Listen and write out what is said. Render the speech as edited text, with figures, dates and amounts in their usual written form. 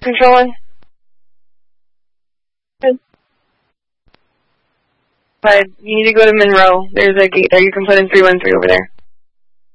Controlling. Good. But you need to go to Monroe. There's a gate there. You can put in 313 over there.